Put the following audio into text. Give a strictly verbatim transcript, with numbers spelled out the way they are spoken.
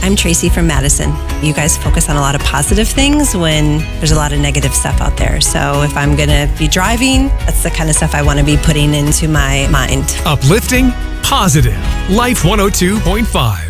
I'm Tracy from Madison. You guys focus on a lot of positive things when there's a lot of negative stuff out there. So if I'm going to be driving, that's the kind of stuff I want to be putting into my mind. Uplifting, positive. Life one oh two point five.